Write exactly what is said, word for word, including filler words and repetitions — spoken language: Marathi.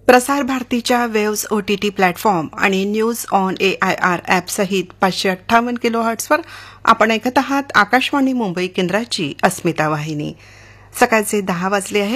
प्रसार भारतीच्या वेव्स ओटीटी प्लॅटफॉर्म आणि न्यूज ऑन एआयआर ॲप सहित पाचशे अठ्ठावन्न किलो हर्ट्सवर आपण ऐकत आहात आकाशवाणी मुंबई केंद्राची अस्मिता वाहिनी. सकाळचे दहा वाजले आहेत.